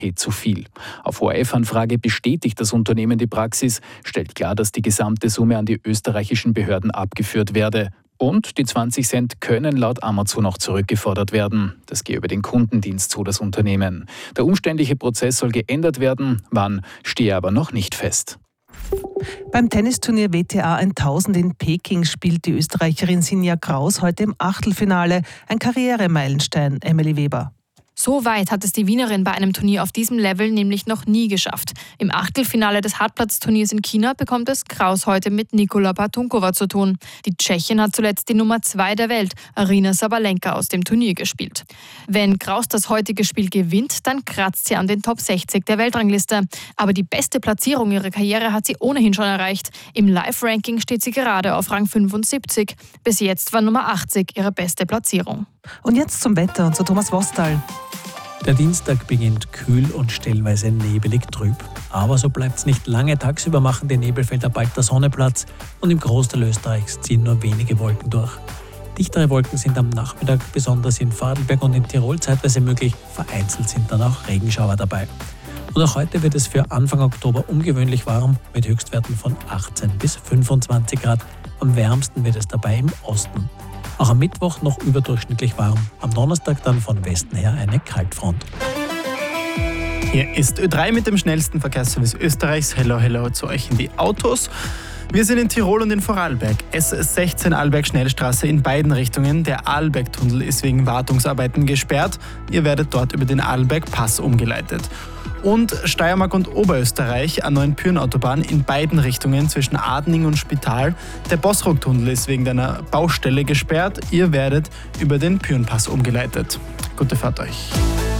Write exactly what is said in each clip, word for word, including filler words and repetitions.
eh zu viel. Auf O R F-Anfrage bestätigt das Unternehmen die Praxis, stellt klar, dass die gesamte Summe an die österreichischen Behörden abgeführt werde. Und die zwanzig Cent können laut Amazon auch zurückgefordert werden. Das gehe über den Kundendienst, so das Unternehmen. Der umständliche Prozess soll geändert werden, wann stehe aber noch nicht fest. Beim Tennisturnier W T A tausend in Peking spielt die Österreicherin Sinja Kraus heute im Achtelfinale. Ein Karrieremeilenstein, Emily Weber. So weit hat es die Wienerin bei einem Turnier auf diesem Level nämlich noch nie geschafft. Im Achtelfinale des Hartplatzturniers in China bekommt es Kraus heute mit Nikola Patunkova zu tun. Die Tschechin hat zuletzt die Nummer zwei der Welt, Aryna Sabalenka, aus dem Turnier gespielt. Wenn Kraus das heutige Spiel gewinnt, dann kratzt sie an den Top sechzig der Weltrangliste. Aber die beste Platzierung ihrer Karriere hat sie ohnehin schon erreicht. Im Live-Ranking steht sie gerade auf Rang fünfundsiebzig. Bis jetzt war Nummer achtzig ihre beste Platzierung. Und jetzt zum Wetter und zu Thomas Wostal. Der Dienstag beginnt kühl und stellenweise nebelig trüb. Aber so bleibt es nicht lange. Tagsüber machen die Nebelfelder bald der Sonne Platz und im Großteil Österreichs ziehen nur wenige Wolken durch. Dichtere Wolken sind am Nachmittag besonders in Vorarlberg und in Tirol zeitweise möglich. Vereinzelt sind dann auch Regenschauer dabei. Und auch heute wird es für Anfang Oktober ungewöhnlich warm mit Höchstwerten von achtzehn bis fünfundzwanzig Grad. Am wärmsten wird es dabei im Osten. Auch am Mittwoch noch überdurchschnittlich warm. Am Donnerstag dann von Westen her eine Kaltfront. Hier ist Ö drei mit dem schnellsten Verkehrsservice Österreichs. Hello, hello zu euch in die Autos. Wir sind in Tirol und in Vorarlberg. S sechzehn Arlberg-Schnellstraße in beiden Richtungen. Der Arlberg-Tunnel ist wegen Wartungsarbeiten gesperrt. Ihr werdet dort über den Arlberg-Pass umgeleitet. Und Steiermark und Oberösterreich an neuen Pyhrn-Autobahn in beiden Richtungen zwischen Adning und Spital. Der Bossrock-Tunnel ist wegen einer Baustelle gesperrt. Ihr werdet über den Pyhrn-Pass umgeleitet. Gute Fahrt euch.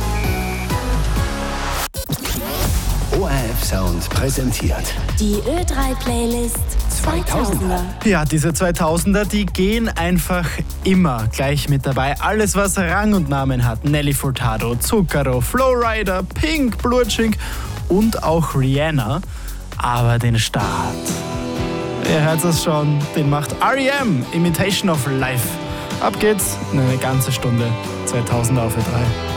O R F Sound präsentiert die Ö drei Playlist zweitausender. Ja, diese zweitausender, die gehen einfach immer gleich mit dabei. Alles, was Rang und Namen hat. Nelly Furtado, Zucchero, Flowrider, Pink, Blutschink und auch Rihanna. Aber den Start, ihr hört es schon, den macht R E M, Imitation of Life. Ab geht's in eine ganze Stunde zweitausender auf Ö drei.